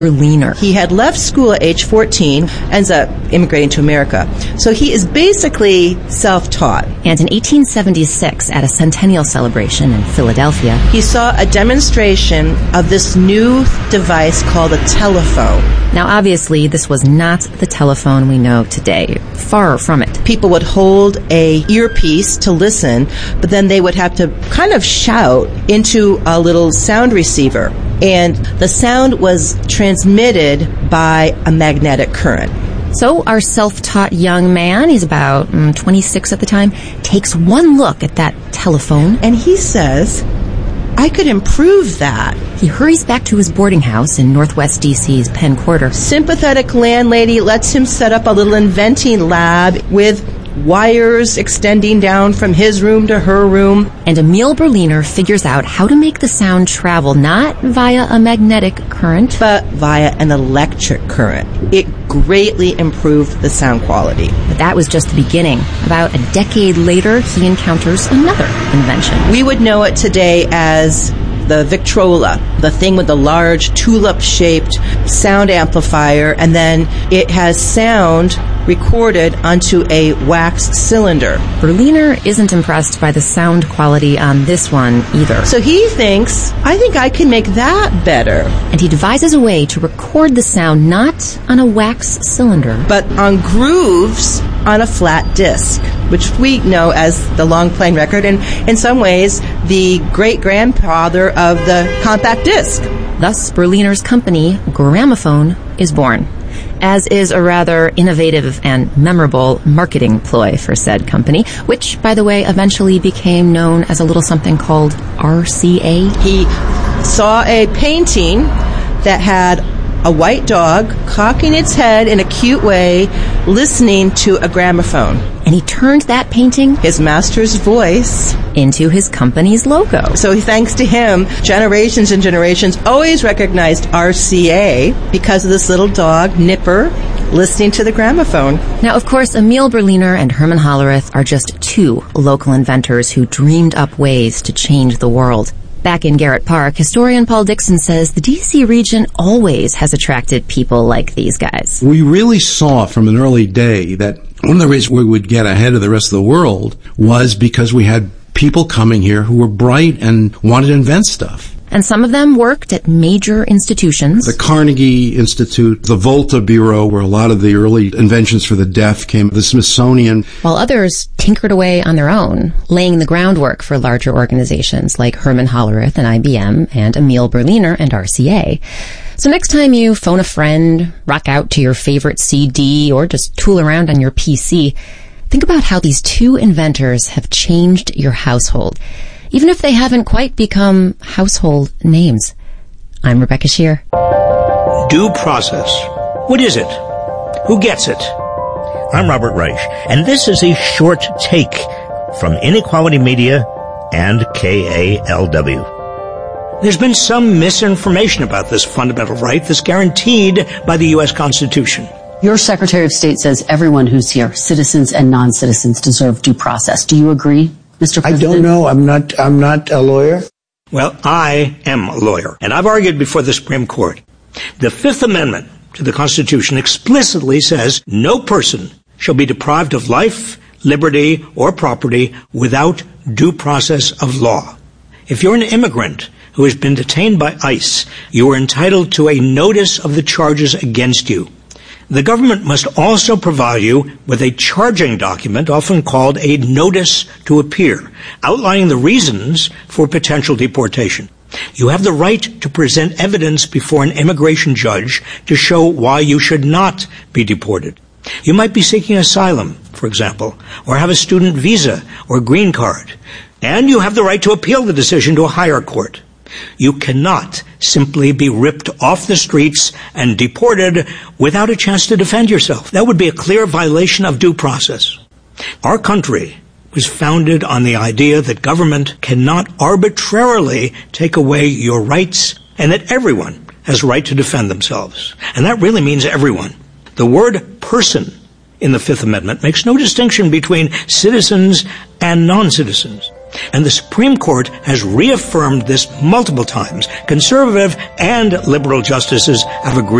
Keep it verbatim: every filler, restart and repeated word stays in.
Berliner. He had left school at age fourteen, ends up immigrating to America. So he is basically self-taught. And in eighteen seventy-six, at a centennial celebration in Philadelphia, he saw a demonstration of this new device called a telephone. Now, obviously, this was not the telephone we know today. Far from it. People would hold a earpiece to listen, but then they would have to kind of shout into a little sound receiver. And the sound was transmitted by a magnetic current. So our self-taught young man, he's about mm, twenty-six at the time, takes one look at that telephone. And he says, I could improve that. He hurries back to his boarding house in Northwest D C's Penn Quarter. Sympathetic landlady lets him set up a little inventing lab with wires extending down from his room to her room. And Emil Berliner figures out how to make the sound travel not via a magnetic current, but via an electric current. It greatly improved the sound quality. But that was just the beginning. About a decade later, he encounters another invention. We would know it today as the Victrola, the thing with the large tulip-shaped sound amplifier, and then it has sound recorded onto a wax cylinder. Berliner isn't impressed by the sound quality on this one either. So he thinks, I think I can make that better. And he devises a way to record the sound not on a wax cylinder, but on grooves on a flat disc, which we know as the long playing record, and in some ways the great-grandfather of the compact disc. Thus, Berliner's company, Gramophone, is born, as is a rather innovative and memorable marketing ploy for said company, which, by the way, eventually became known as a little something called R C A. He saw a painting that had a white dog cocking its head in a cute way, listening to a gramophone. And he turned that painting, his master's voice, into his company's logo. So thanks to him, generations and generations always recognized R C A because of this little dog, Nipper, listening to the gramophone. Now, of course, Emil Berliner and Herman Hollerith are just two local inventors who dreamed up ways to change the world. Back in Garrett Park, historian Paul Dixon says the D C region always has attracted people like these guys. We really saw from an early day that one of the reasons we would get ahead of the rest of the world was because we had people coming here who were bright and wanted to invent stuff. And some of them worked at major institutions. The Carnegie Institute, the Volta Bureau, where a lot of the early inventions for the deaf came, the Smithsonian. While others tinkered away on their own, laying the groundwork for larger organizations like Herman Hollerith and I B M and Emil Berliner and R C A. So next time you phone a friend, rock out to your favorite C D, or just tool around on your P C, think about how these two inventors have changed your household, even if they haven't quite become household names. I'm Rebecca Shear. Due process. What is it? Who gets it? I'm Robert Reich, and this is a short take from Inequality Media and K A L W. There's been some misinformation about this fundamental right that's guaranteed by the U S Constitution. Your Secretary of State says everyone who's here, citizens and non-citizens, deserve due process. Do you agree, Mister President? I don't know. I'm not, I'm not a lawyer. Well, I am a lawyer, and I've argued before the Supreme Court. The Fifth Amendment to the Constitution explicitly says no person shall be deprived of life, liberty, or property without due process of law. If you're an immigrant who has been detained by ICE, you are entitled to a notice of the charges against you. The government must also provide you with a charging document, often called a notice to appear, outlining the reasons for potential deportation. You have the right to present evidence before an immigration judge to show why you should not be deported. You might be seeking asylum, for example, or have a student visa or green card, and you have the right to appeal the decision to a higher court. You cannot simply be ripped off the streets and deported without a chance to defend yourself. That would be a clear violation of due process. Our country was founded on the idea that government cannot arbitrarily take away your rights and that everyone has a right to defend themselves. And that really means everyone. The word person in the Fifth Amendment makes no distinction between citizens and non-citizens. And the Supreme Court has reaffirmed this multiple times. Conservative and liberal justices have agreed